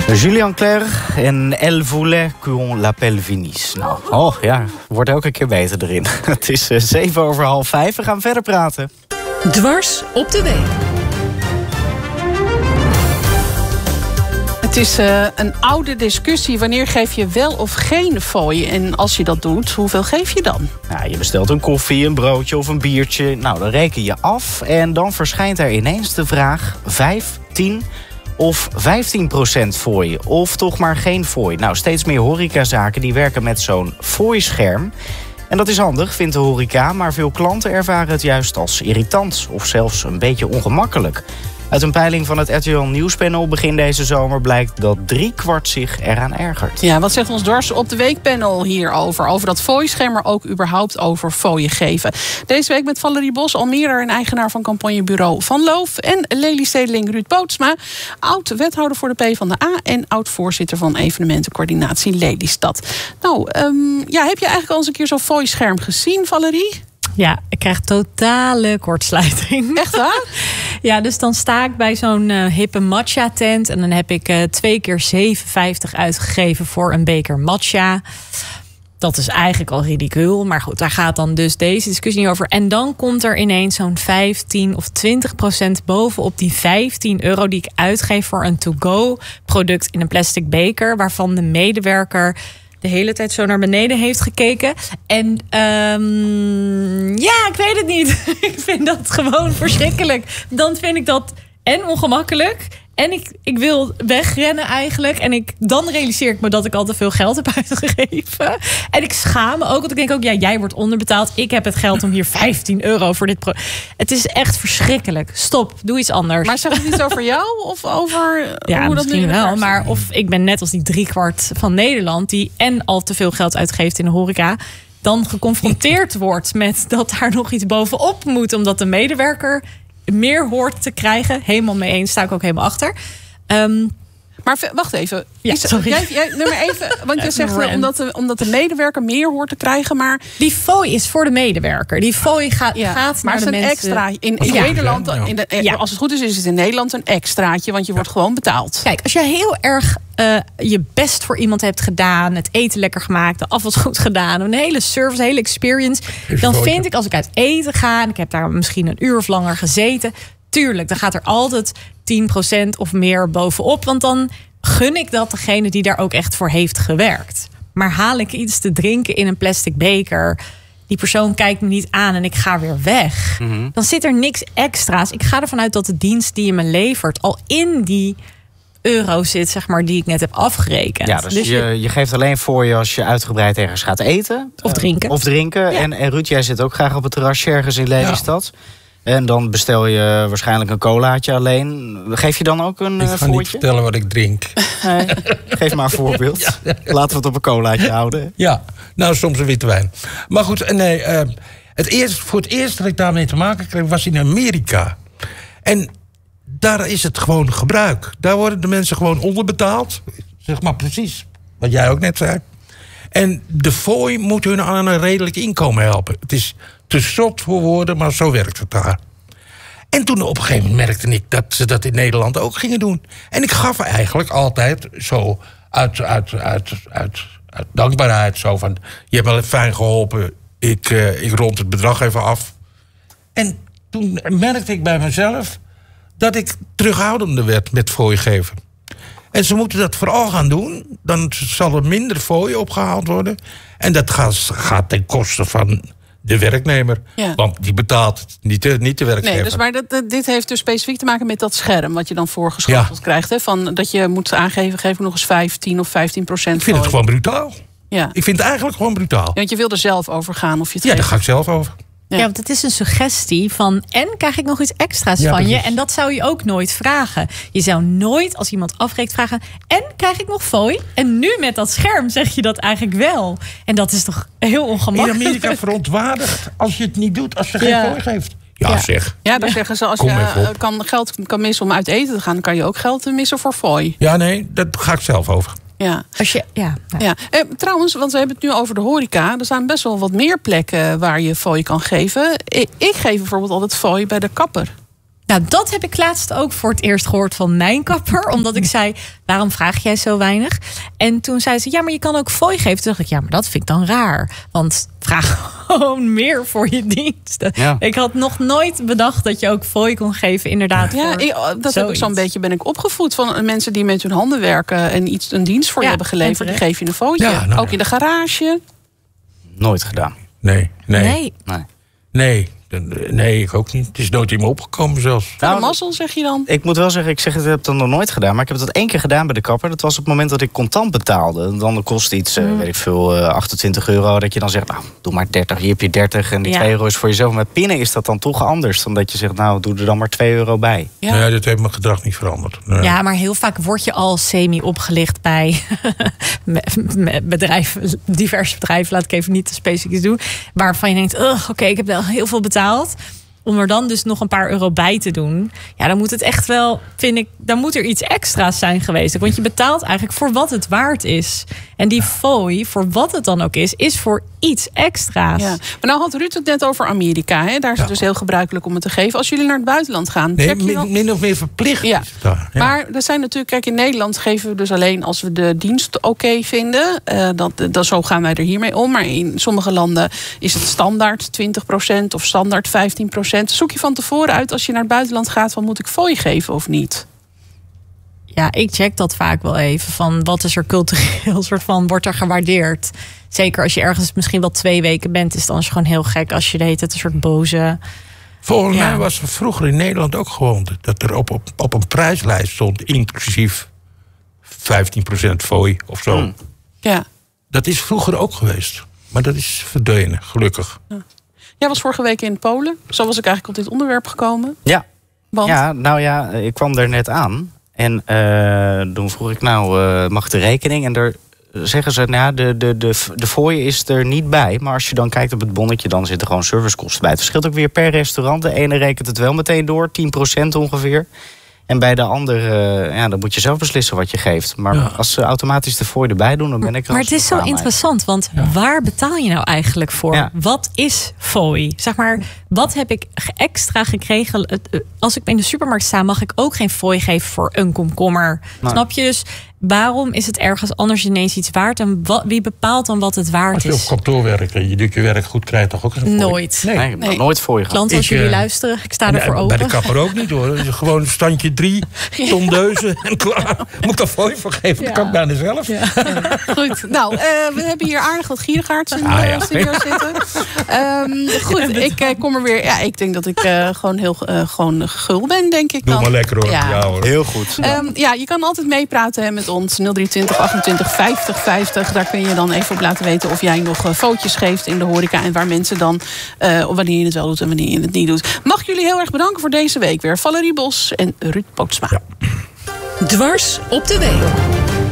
Julien Clerc en Elle voulait qu'on l'appelle Vinis. Nou, wordt elke keer beter erin. Het is 7:07. We gaan verder praten. Dwars op de week. Het is een oude discussie. Wanneer geef je wel of geen fooi? En als je dat doet, hoeveel geef je dan? Nou, je bestelt een koffie, een broodje of een biertje. Nou, dan reken je af. En dan verschijnt er ineens de vraag: 5, 10 of 15% fooi? Of toch maar geen fooi? Nou, steeds meer horecazaken die werken met zo'n fooischerm. En dat is handig, vindt de horeca. Maar veel klanten ervaren het juist als irritant. Of zelfs een beetje ongemakkelijk. Uit een peiling van het RTL Nieuwspanel begin deze zomer blijkt dat 3/4 zich eraan ergert. Ja, wat zegt ons Dwars op de Weekpanel hierover? Over dat fooischerm, maar ook überhaupt over fooien geven. Deze week met Valerie Bos, Almere en eigenaar van campagnebureau Van Loof. En Lelystedeling Ruud Bootsma, oud-wethouder voor de PvdA en oud-voorzitter van evenementencoördinatie Lelystad. Nou, heb je eigenlijk al eens een keer zo'n fooischerm gezien, Valerie? Ja, ik krijg totale kortsluiting. Echt waar? Ja, dus dan sta ik bij zo'n hippe matcha tent. En dan heb ik 2 keer 7,50 uitgegeven voor een beker matcha. Dat is eigenlijk al ridicuul. Maar goed, daar gaat dan dus deze discussie niet over. En dan komt er ineens zo'n 15 of 20% bovenop die €15 die ik uitgeef voor een to-go product in een plastic beker. Waarvan de medewerker de hele tijd zo naar beneden heeft gekeken. En ik weet het niet. Ik vind dat gewoon verschrikkelijk. Dan vind ik dat en ongemakkelijk. En ik wil wegrennen eigenlijk. En dan realiseer ik me dat ik al te veel geld heb uitgegeven. En ik schaam me ook. Want ik denk ook, jij wordt onderbetaald. Ik heb het geld om hier €15 voor dit product. Het is echt verschrikkelijk. Stop, doe iets anders. Maar zegt het iets over jou? Of over hoe dat misschien wel. Maar of ik ben net als die 3/4 van Nederland die en al te veel geld uitgeeft in de horeca, dan geconfronteerd wordt met dat daar nog iets bovenop moet. Omdat de medewerker meer hoort te krijgen. Helemaal mee eens, sta ik ook helemaal achter. Maar wacht even. Ja, sorry. Want je zegt omdat de medewerker meer hoort te krijgen, maar die fooi is voor de medewerker. Die fooi gaat maar naar het de is een mensen. extra. In Nederland, als het goed is het in Nederland een extraatje, want je wordt gewoon betaald. Kijk, als je heel erg je best voor iemand hebt gedaan, het eten lekker gemaakt, de afwas goed gedaan, een hele service, een hele experience, dan vind ik als ik uit eten ga en ik heb daar misschien een uur of langer gezeten, tuurlijk, dan gaat er altijd 10% of meer bovenop. Want dan gun ik dat degene die daar ook echt voor heeft gewerkt. Maar haal ik iets te drinken in een plastic beker, die persoon kijkt me niet aan en ik ga weer weg, dan zit er niks extra's. Ik ga ervan uit dat de dienst die je me levert al in die euro zit, zeg maar, die ik net heb afgerekend. Ja, dus je geeft alleen voor je als je uitgebreid ergens gaat eten. Of drinken. Ja. En Ruud, jij zit ook graag op het terrasje ergens in Lelystad. Ja. En dan bestel je waarschijnlijk een colaatje alleen. Geef je dan ook een voortje? Ik ga niet vertellen wat ik drink. Nee, geef maar een voorbeeld. Ja. Laten we het op een colaatje houden. Ja, nou soms een witte wijn. Maar goed, nee, voor het eerst dat ik daarmee te maken kreeg was in Amerika. En daar is het gewoon gebruik. Daar worden de mensen gewoon onderbetaald. Zeg maar precies wat jij ook net zei. En de fooi moet hun aan een redelijk inkomen helpen. Het is te zot voor woorden, maar zo werkt het daar. En toen op een gegeven moment merkte ik dat ze dat in Nederland ook gingen doen. En ik gaf eigenlijk altijd zo uit dankbaarheid. Zo van, je hebt me fijn geholpen, ik rond het bedrag even af. En toen merkte ik bij mezelf dat ik terughoudender werd met fooi geven. En ze moeten dat vooral gaan doen. Dan zal er minder fooi opgehaald worden. En dat gaat ten koste van de werknemer. Ja. Want die betaalt niet de werkgever. Nee, dus maar dit heeft dus specifiek te maken met dat scherm wat je dan voorgeschoteld krijgt. Hè? Van, dat je moet aangeven, geef nog eens 15 of 15%. Ik vind het gewoon brutaal. Ja. Ik vind het eigenlijk gewoon brutaal. Ja, want je wil er zelf over gaan of je het daar ga ik zelf over. Ja, want het is een suggestie van, en krijg ik nog iets extra's van je? En dat zou je ook nooit vragen. Je zou nooit, als iemand afreekt, vragen, en krijg ik nog fooi? En nu met dat scherm zeg je dat eigenlijk wel. En dat is toch heel ongemakkelijk. In Amerika verontwaardigd als je het niet doet, als je geen fooi geeft. Ja, zeg. Ja, dan zeggen ze, als je geld kan missen om uit eten te gaan, dan kan je ook geld missen voor fooi. Ja, nee, dat ga ik zelf over. Ja. Trouwens, want we hebben het nu over de horeca. Er zijn best wel wat meer plekken waar je fooi kan geven. Ik geef bijvoorbeeld altijd fooi bij de kapper. Nou, dat heb ik laatst ook voor het eerst gehoord van mijn kapper. Omdat ik zei, waarom vraag jij zo weinig? En toen zei ze, ja, maar je kan ook fooi geven. Toen dacht ik, ja, maar dat vind ik dan raar. Want vraag gewoon meer voor je diensten. Ja. Ik had nog nooit bedacht dat je ook fooi kon geven, inderdaad. Ja, dat heb ik zo'n beetje ben ik opgevoed van mensen die met hun handen werken en een dienst voor je hebben geleverd. Die geef je een fooitje. Ja, nou, ook in de garage. Nooit gedaan. Nee, ik ook niet. Het is nooit in me opgekomen zelfs. Nou, mazzel, zeg je dan? Ik moet wel zeggen, ik heb het nog nooit gedaan. Maar ik heb het 1 keer gedaan bij de kapper. Dat was op het moment dat ik contant betaalde. Dan kost iets, weet ik veel, €28. Dat je dan zegt, nou, doe maar 30. Hier heb je 30 en die €2 is voor jezelf. Met pinnen is dat dan toch anders. Dan dat je zegt, nou, doe er dan maar €2 bij. Ja. Nee, dat heeft mijn gedrag niet veranderd. Nee. Ja, maar heel vaak word je al semi-opgelicht bij diverse bedrijven. Laat ik even niet te specifiek doen. Waarvan je denkt, oké, ik heb wel heel veel betaald. Om er dan dus nog een paar euro bij te doen. Ja, dan moet het echt wel, vind ik, dan moet er iets extra's zijn geweest. Want je betaalt eigenlijk voor wat het waard is. En die fooi, voor wat het dan ook is voor iets extra's. Ja. Maar nou had Ruud het net over Amerika. Hè? Daar is het dus heel gebruikelijk om het te geven. Als jullie naar het buitenland gaan, check je dan... min of meer verplicht. Ja. Maar er zijn natuurlijk, kijk, in Nederland geven we dus alleen als we de dienst oké vinden. Zo gaan wij er hiermee om. Maar in sommige landen is het standaard 20% of standaard 15%. Zoek je van tevoren uit als je naar het buitenland gaat, van moet ik fooi geven of niet? Ja, ik check dat vaak wel even. Van wat is er cultureel soort van, wordt er gewaardeerd? Zeker als je ergens misschien wel 2 weken bent, is het dan gewoon heel gek als je de hele tijd een soort boze... Volgens mij was er vroeger in Nederland ook gewoon dat er op een prijslijst stond, inclusief 15% fooi of zo. Ja. Dat is vroeger ook geweest. Maar dat is verdwenen, gelukkig. Ja. Jij was vorige week in Polen. Zo was ik eigenlijk op dit onderwerp gekomen. Ja. Want? Ja, nou ja, ik kwam er net aan. En toen vroeg ik, mag de rekening? En daar zeggen ze, de fooi is er niet bij. Maar als je dan kijkt op het bonnetje, dan zitten gewoon servicekosten bij. Het verschilt ook weer per restaurant. De ene rekent het wel meteen door, 10% ongeveer. En bij de andere, dan moet je zelf beslissen wat je geeft. Maar als ze automatisch de fooi erbij doen, dan ben ik er. Maar het is zo interessant, want waar betaal je nou eigenlijk voor? Ja. Wat is fooi? Zeg maar, wat heb ik extra gekregen? Als ik in de supermarkt sta, mag ik ook geen fooi geven voor een komkommer. Nee. Snap je? Dus waarom is het ergens anders ineens iets waard? En wie bepaalt dan wat het waard is? Als je op kantoor werkt en je doet je werk goed, krijg je toch ook eens een fooi? Nooit. Nee, nooit fooi gehad. Klanten, als jullie luisteren, ik sta ervoor open. Bij de kapper ook niet hoor. Gewoon standje 3, tondeuzen en klaar. Moet ik daar fooi voor geven? Dat kan ik bijna zelf. Ja. Goed, nou, we hebben hier aardig wat gierigaards in de studio zitten. Goed, ik kom er weer. Ja, ik denk dat ik gewoon heel gul ben, denk ik dan. Doe maar lekker hoor. Ja, hoor. Heel goed. Je kan altijd meepraten met ons 023 28 50 50. Daar kun je dan even op laten weten of jij nog foto's geeft in de horeca. En waar mensen dan, wanneer je het wel doet en wanneer je het niet doet. Mag ik jullie heel erg bedanken voor deze week weer. Valerie Bos en Ruud Bootsma. Ja. Dwars op de week.